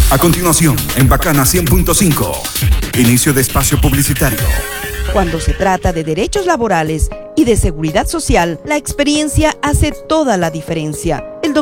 A continuación, en Bacana 100.5, inicio de espacio publicitario. Cuando se trata de derechos laborales y de seguridad social, la experiencia hace toda la diferencia.